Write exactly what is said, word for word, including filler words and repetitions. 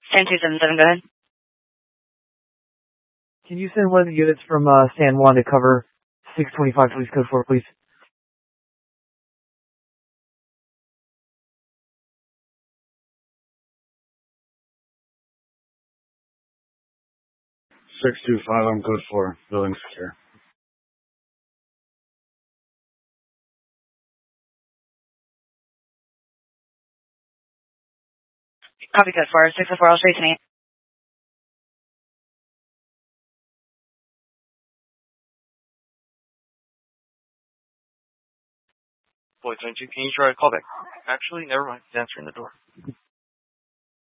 ten two seven seven, go ahead. Can you send one of the units from uh, San Juan to cover six twenty-five police code four, please? six two five, I'm code four. Building secure. Copy code four, six oh four, I'll show you tonight. Boy, twenty-two, can you try a callback? Actually, never mind. He's answering the door.